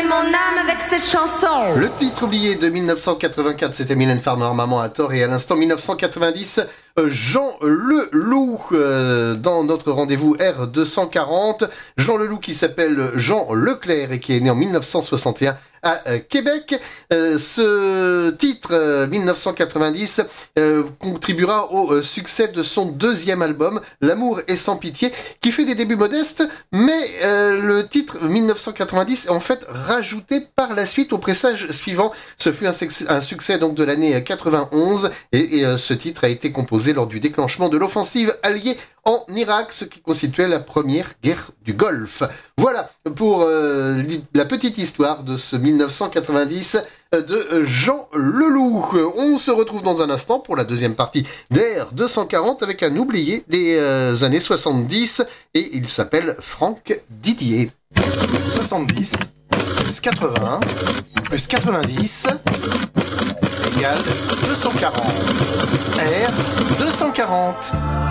donner mon âme avec cette chanson. Le titre oublié de 1984, c'était Mylène Farmer, Maman à tort, et à l'instant 1990, Jean Leloup, dans notre rendez-vous R240. Jean Leloup qui s'appelle Jean Leclerc et qui est né en 1961 à Québec. Ce titre 1990 contribuera au succès de son deuxième album, L'amour est sans pitié, qui fait des débuts modestes, mais le titre 1990 est en fait rajouté par la suite au pressage suivant. Ce fut un succès donc de l'année 91 et ce titre a été composé lors du déclenchement de l'offensive alliée en Irak, ce qui constituait la première guerre du Golfe. Voilà pour la petite histoire de ce 1990 de Jean Leloup. On se retrouve dans un instant pour la deuxième partie d'Air 240 avec un oublié des années 70 et il s'appelle Franck Didier. 70 plus 80 plus 90 égale 240. R 240.